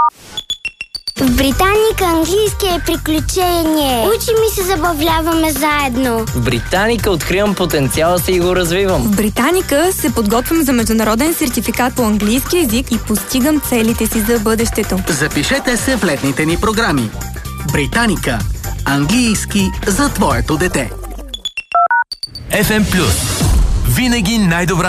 В Британика английски е приключение. Учим и се забавляваме заедно. В Британика откривам потенциала си и го развивам. В Британика се подготвям за международен сертификат по английски език и постигам целите си за бъдещето. Запишете се в летните ни програми. Британика. Английски за твоето дете. FM+. Винаги най-добра